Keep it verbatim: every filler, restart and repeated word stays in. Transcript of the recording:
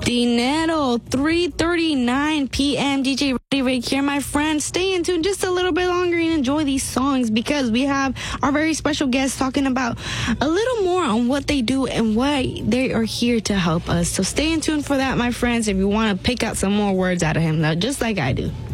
Dinero, three thirty-nine p.m. D J Roddy Ricch here, my friends. Stay in tune just a little bit longer and enjoy these songs because we have our very special guests talking about a little more on what they do and why they are here to help us. So stay in tune for that, my friends, if you want to pick out some more words out of him, just like I do.